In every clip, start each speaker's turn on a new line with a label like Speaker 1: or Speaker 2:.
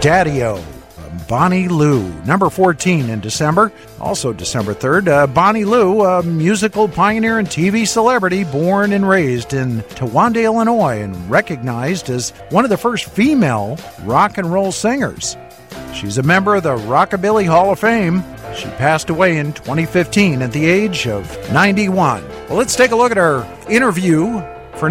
Speaker 1: Daddy-O, Bonnie Lou. Number 14 in December. Also December 3rd, Bonnie Lou, a musical pioneer and TV celebrity born and raised in Towanda, Illinois, and recognized as one of the first female rock and roll singers. She's a member of the Rockabilly Hall of Fame. She passed away in 2015 at the age of 91. Well, let's take a look at our interview for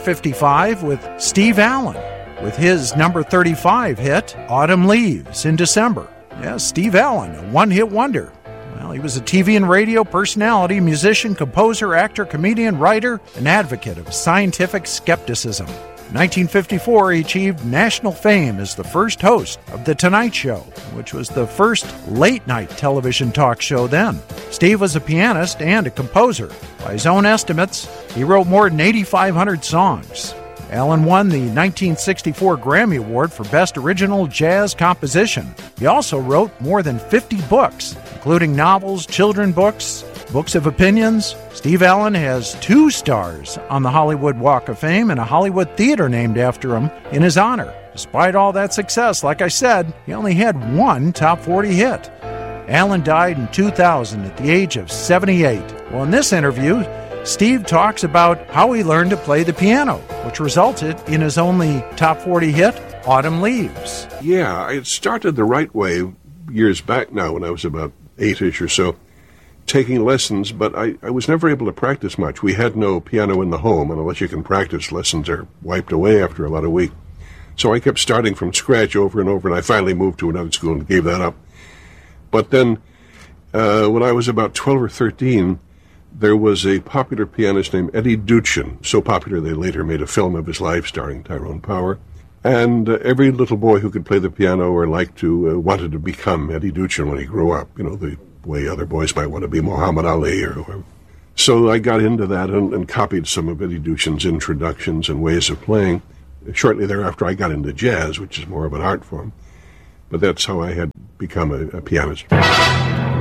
Speaker 1: 1955 with Steve Allen, with his number 35 hit, Autumn Leaves, in December. Yes, Steve Allen, a one-hit wonder. Well, he was a TV and radio personality, musician, composer, actor, comedian, writer, and advocate of scientific skepticism. In 1954, he achieved national fame as the first host of The Tonight Show, which was the first late-night television talk show then. Steve was a pianist and a composer. By his own estimates, he wrote more than 8,500 songs. Allen won the 1964 Grammy Award for Best Original Jazz Composition. He also wrote more than 50 books, including novels, children's books, books of opinions. Steve Allen has 2 stars on the Hollywood Walk of Fame and a Hollywood theater named after him in his honor. Despite all that success, like I said, he only had 1 top 40 hit. Allen died in 2000 at the age of 78. Well, in this interview, Steve talks about how he learned to play the piano, which resulted in his only top 40 hit, Autumn Leaves.
Speaker 2: Yeah, I had started the right way years back now when I was about 8-ish or so, taking lessons, but I was never able to practice much. We had no piano in the home, and unless you can practice, lessons are wiped away after about a week. So I kept starting from scratch over and over, and I finally moved to another school and gave that up. But then, when I was about 12 or 13, there was a popular pianist named Eddie Duchin, so popular they later made a film of his life starring Tyrone Power. And every little boy who could play the piano or liked to wanted to become Eddie Duchin when he grew up, you know, the way other boys might want to be Muhammad Ali or whoever. So I got into that and copied some of Eddie Duchin's introductions and ways of playing. Shortly thereafter, I got into jazz, which is more of an art form. But that's how I had become a pianist.